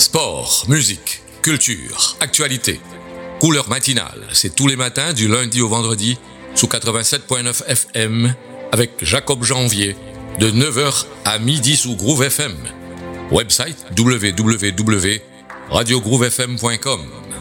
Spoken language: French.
Sport, musique, culture, actualité. Couleur matinale, c'est tous les matins du lundi au vendredi sous 87.9 FM avec Jacob Janvier de 9h à midi sous Groove FM. Website www.radiogroovefm.com.